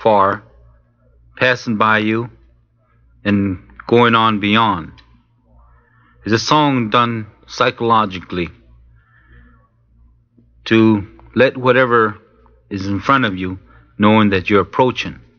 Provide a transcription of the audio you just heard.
far, passing by you, and going on beyond. It's a song done psychologically to let whatever is in front of you knowing that you're approaching.